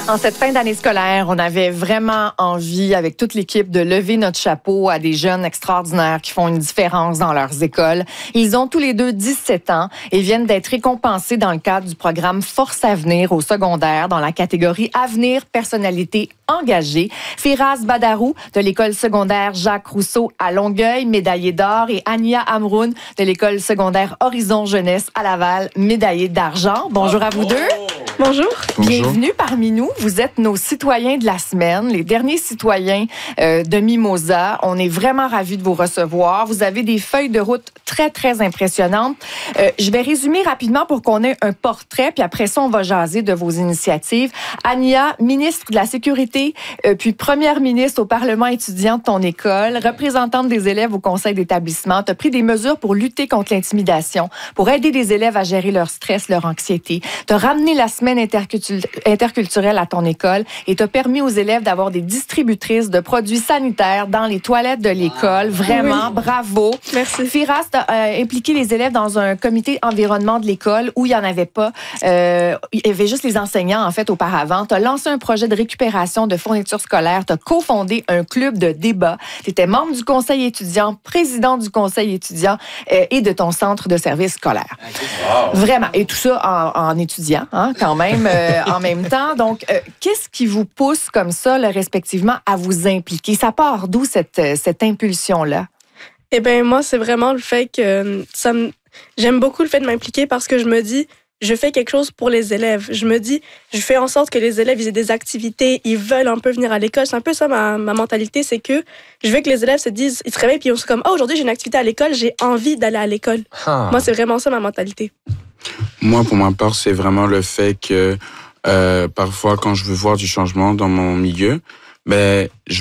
En cette fin d'année scolaire, on avait vraiment envie, avec toute l'équipe, de lever notre chapeau à des jeunes extraordinaires qui font une différence dans leurs écoles. Ils ont tous les deux 17 ans et viennent d'être récompensés dans le cadre du programme Force Avenir au secondaire dans la catégorie Avenir Personnalité engagée. Firas Badarou de l'école secondaire Jacques Rousseau à Longueuil, médaillée d'or, et Ania Amroun de l'école secondaire Horizon Jeunesse à Laval, médaillée d'argent. Bonjour à vous deux. Bonjour. Bienvenue parmi nous. Vous êtes nos citoyens de la semaine, les derniers citoyens de Mimosa. On est vraiment ravis de vous recevoir. Vous avez des feuilles de route très, très impressionnantes. Je vais résumer rapidement pour qu'on ait un portrait, puis après ça, on va jaser de vos initiatives. Ania, ministre de la Sécurité, puis première ministre au Parlement étudiant de ton école, représentante des élèves au conseil d'établissement. Tu as pris des mesures pour lutter contre l'intimidation, pour aider les élèves à gérer leur stress, leur anxiété. Tu as ramené la semaine interculturelle à ton école et t'as permis aux élèves d'avoir des distributrices de produits sanitaires dans les toilettes de l'école. Vraiment, oui. Bravo. Merci. Firas, t'as impliqué les élèves dans un comité environnement de l'école où il n'y en avait pas. Il y avait juste les enseignants, en fait, auparavant. T'as lancé un projet de récupération de fournitures scolaires. T'as cofondé un club de débat. T'étais membre du conseil étudiant, président du conseil étudiant et de ton centre de service scolaire. Wow. Vraiment. Et tout ça en étudiant, hein, quand même, en même temps. Donc, qu'est-ce qui vous pousse comme ça, là, respectivement, à vous impliquer? Ça part d'où cette impulsion-là? Eh bien, moi, c'est vraiment le fait que j'aime beaucoup le fait de m'impliquer parce que je me dis, je fais quelque chose pour les élèves. Je me dis, je fais en sorte que les élèves ils aient des activités, ils veulent un peu venir à l'école. C'est un peu ça ma mentalité, c'est que je veux que les élèves se disent, ils se réveillent puis ils sont comme, ah, aujourd'hui j'ai une activité à l'école, j'ai envie d'aller à l'école. Moi, c'est vraiment ça ma mentalité. Moi, pour ma part, c'est vraiment le fait que parfois, quand je veux voir du changement dans mon milieu, ben, je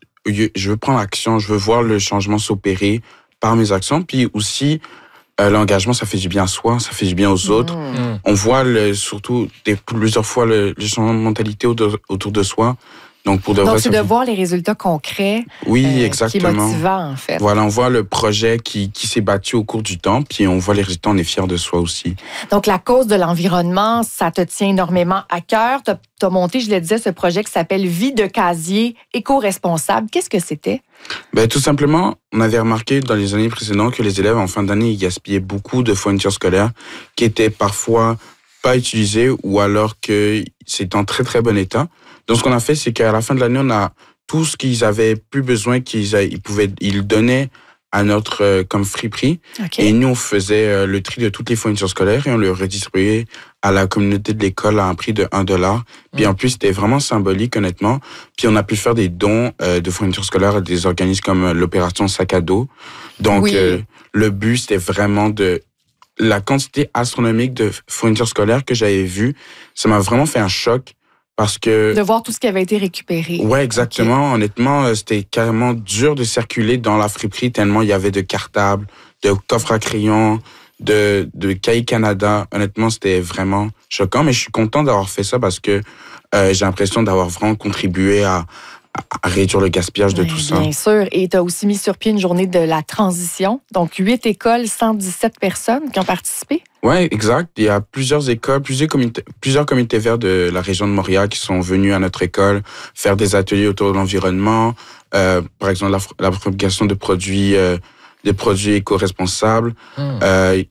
veux prendre action, je veux voir le changement s'opérer par mes actions. Puis aussi, l'engagement, ça fait du bien à soi, ça fait du bien aux autres. On voit surtout plusieurs fois le changement de mentalité autour de soi. Donc, c'est de voir les résultats concrets. Oui, exactement. Qui est motivant, en fait. Voilà, on voit le projet qui s'est battu au cours du temps, puis on voit les résultats, on est fiers de soi aussi. Donc, la cause de l'environnement, ça te tient énormément à cœur. Tu as monté, je le disais, ce projet qui s'appelle Vie de casier éco-responsable. Qu'est-ce que c'était? Ben, tout simplement, on avait remarqué dans les années précédentes que les élèves, en fin d'année, ils gaspillaient beaucoup de fournitures scolaires qui étaient parfois pas utilisées ou alors que c'est en très, très bon état. Donc, ce qu'on a fait, c'est qu'à la fin de l'année, on a tout ce qu'ils avaient plus besoin, ils donnaient à notre comme friperie. Okay. Et nous, on faisait le tri de toutes les fournitures scolaires et on le redistribuait à la communauté de l'école à un prix de $1. Puis en plus, c'était vraiment symbolique, honnêtement. Puis on a pu faire des dons de fournitures scolaires à des organismes comme l'opération Sac à dos. Donc, oui. Le but, c'était vraiment la quantité astronomique de fournitures scolaires que j'avais vues. Ça m'a vraiment fait un choc. Parce que... De voir tout ce qui avait été récupéré. Ouais, exactement. Okay. Honnêtement, c'était carrément dur de circuler dans la friperie tellement il y avait de cartables, de coffres à crayons, de cahiers Canada. Honnêtement, c'était vraiment choquant. Mais je suis content d'avoir fait ça parce que j'ai l'impression d'avoir vraiment contribué à réduire le gaspillage de tout ça. Bien sûr. Et tu as aussi mis sur pied une journée de la transition. Donc, 8 écoles, 117 personnes qui ont participé. Oui, exact. Il y a plusieurs écoles, plusieurs comités verts de la région de Montréal qui sont venus à notre école faire des ateliers autour de l'environnement. Par exemple, la fabrication de produits éco-responsables. On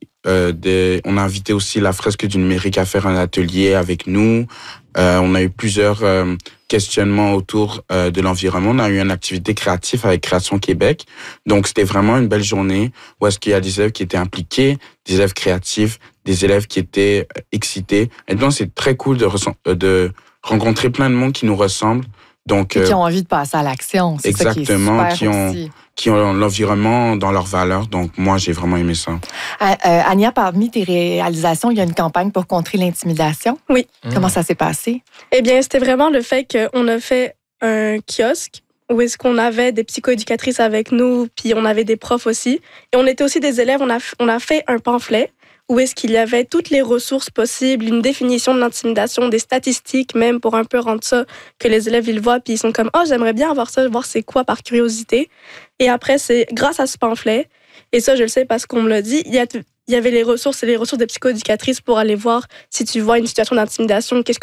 a invité aussi la Fresque du numérique à faire un atelier avec nous. On a eu plusieurs questionnements autour de l'environnement. On a eu une activité créative avec Création Québec. Donc, c'était vraiment une belle journée où est-ce qu'il y a des élèves qui étaient impliqués, des élèves créatifs, des élèves qui étaient excités. Et donc, c'est très cool de rencontrer plein de monde qui nous ressemble. Donc, et qui ont envie de passer à l'action. C'est exactement, ça qui est super qui ont l'environnement dans leurs valeurs. Donc, moi, j'ai vraiment aimé ça. Ania, parmi tes réalisations, il y a une campagne pour contrer l'intimidation. Oui. Comment ça s'est passé? Eh bien, c'était vraiment le fait qu'on a fait un kiosque où est-ce qu'on avait des psychoéducatrices avec nous, puis on avait des profs aussi. Et on était aussi des élèves. On a fait un pamphlet où est-ce qu'il y avait toutes les ressources possibles, une définition de l'intimidation, des statistiques même pour un peu rendre ça, que les élèves ils le voient, puis ils sont comme « Ah, j'aimerais bien avoir ça, voir c'est quoi par curiosité ». Et après, c'est grâce à ce pamphlet, et ça je le sais parce qu'on me l'a dit, il y avait les ressources et les ressources des psychoéducatrices pour aller voir si tu vois une situation d'intimidation, qu'est-ce